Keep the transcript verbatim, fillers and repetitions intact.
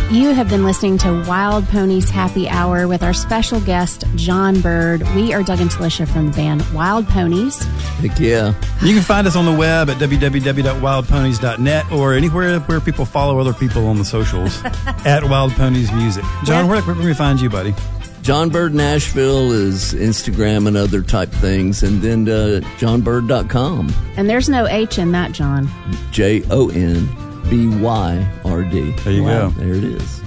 You have been listening to Wild Ponies Happy Hour with our special guest, John Bird. We are Doug and Talisha from the band Wild Ponies. Heck yeah. You can find us on the web at w w w dot wild ponies dot net or anywhere where people follow other people on the socials at Wild Ponies Music. John, where, where can we find you, buddy? John Bird Nashville is Instagram and other type things, and then uh, john bird dot com. And there's no H in that, John. J O N B Y R D. There you wow. go. There it is.